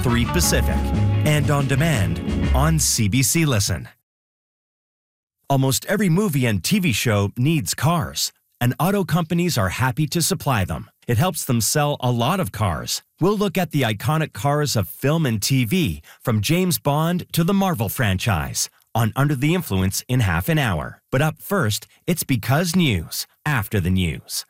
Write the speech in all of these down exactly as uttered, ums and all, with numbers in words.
three Pacific, and on demand on C B C Listen. Almost every movie and T V show needs cars, and auto companies are happy to supply them. It helps them sell a lot of cars. We'll look at the iconic cars of film and T V, from James Bond to the Marvel franchise, on Under the Influence in half an hour. But up first, it's Because News, after the news.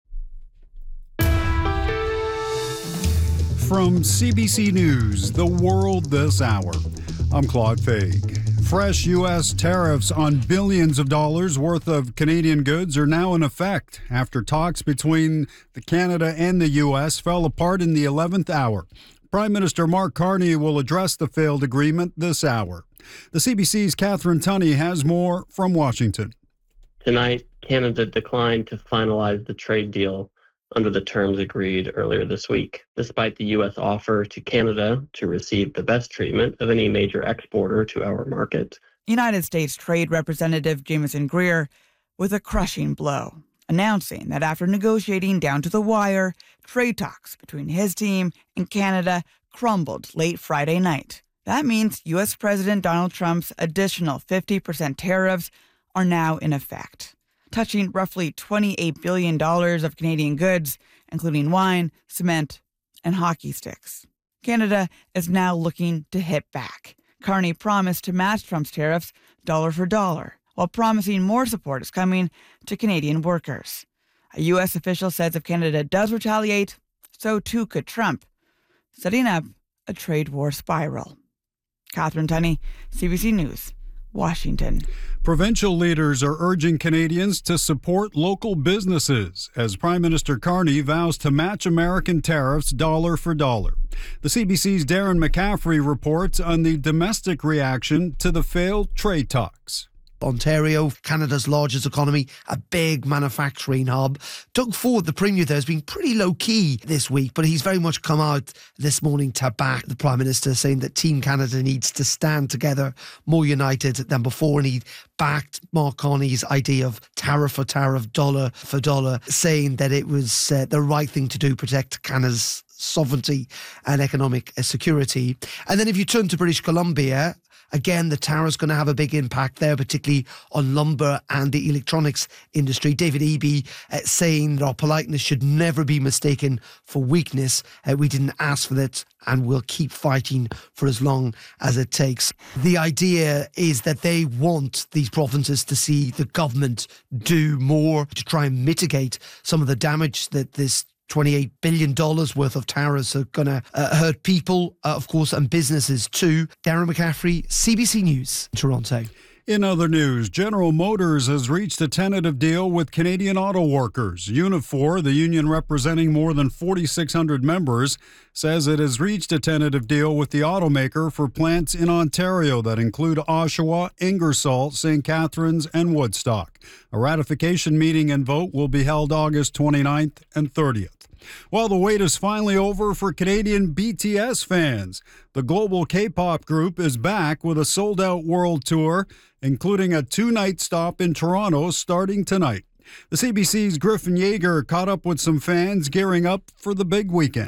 From C B C News, The World This Hour, I'm Claude Faig. Fresh U S tariffs on billions of dollars worth of Canadian goods are now in effect after talks between the Canada and the U S fell apart in the eleventh hour. Prime Minister Mark Carney will address the failed agreement this hour. The C B C's Catherine Tunney has more from Washington. Tonight, Canada declined to finalize the trade deal under the terms agreed earlier this week, despite the U S offer to Canada to receive the best treatment of any major exporter to our market. United States Trade Representative Jamieson Greer with a crushing blow, announcing that after negotiating down to the wire, trade talks between his team and Canada crumbled late Friday night. That means U S President Donald Trump's additional fifty percent tariffs are now in effect, touching roughly twenty-eight billion dollars of Canadian goods, including wine, cement, and hockey sticks. Canada is now looking to hit back. Carney promised to match Trump's tariffs dollar for dollar, while promising more support is coming to Canadian workers. A U S official says if Canada does retaliate, so too could Trump, setting up a trade war spiral. Catherine Tunney, C B C News, Washington. Provincial leaders are urging Canadians to support local businesses as Prime Minister Carney vows to match American tariffs dollar for dollar. The C B C's Darren McCaffrey reports on the domestic reaction to the failed trade talks. Ontario, Canada's largest economy, a big manufacturing hub. Doug Ford, the Premier there, has been pretty low-key this week, but he's very much come out this morning to back the Prime Minister, saying that Team Canada needs to stand together more united than before, and he backed Mark Carney's idea of tariff for tariff, dollar for dollar, saying that it was uh, the right thing to do, protect Canada's sovereignty and economic security. And then if you turn to British Columbia, again, the tariff's going to have a big impact there, particularly on lumber and the electronics industry. David Eby uh, saying that our politeness should never be mistaken for weakness. Uh, we didn't ask for that, and we'll keep fighting for as long as it takes. The idea is that they want these provinces to see the government do more to try and mitigate some of the damage that this twenty-eight billion dollars worth of tariffs are going to uh, hurt people, uh, of course, and businesses too. Darren McCaffrey, C B C News, Toronto. In other news, General Motors has reached a tentative deal with Canadian auto workers. Unifor, the union representing more than forty-six hundred members, says it has reached a tentative deal with the automaker for plants in Ontario that include Oshawa, Ingersoll, Saint Catharines, and Woodstock. A ratification meeting and vote will be held August twenty-ninth and thirtieth. Well, the wait is finally over for Canadian B T S fans. The global K-pop group is back with a sold-out world tour, including a two-night stop in Toronto starting tonight. The C B C's Griffin Yeager caught up with some fans gearing up for the big weekend.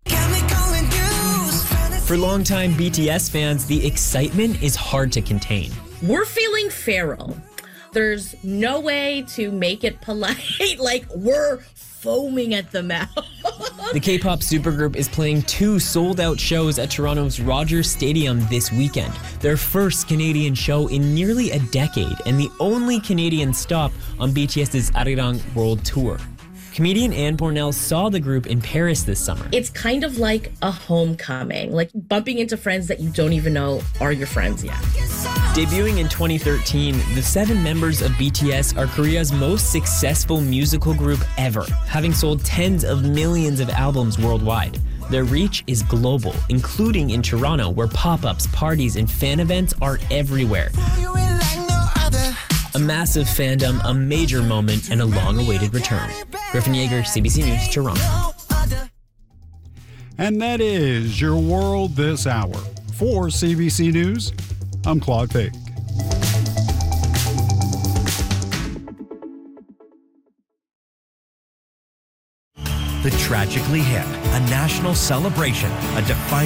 For longtime B T S fans, the excitement is hard to contain. We're feeling feral. There's no way to make it polite. Like, we're foaming at the mouth. The K-pop supergroup is playing two sold-out shows at Toronto's Rogers Stadium this weekend. Their first Canadian show in nearly a decade, and the only Canadian stop on BTS's Arirang World Tour. Comedian Anne Bornell saw the group in Paris this summer. It's kind of like a homecoming, like bumping into friends that you don't even know are your friends yet. Debuting in twenty thirteen, the seven members of B T S are Korea's most successful musical group ever, having sold tens of millions of albums worldwide. Their reach is global, including in Toronto, where pop-ups, parties, and fan events are everywhere. A massive fandom, a major moment, and a long-awaited return. Griffin Yeager, C B C News, Toronto. And that is your world this hour. For C B C News, I'm Claude Faig. The Tragically Hip, a national celebration, a defining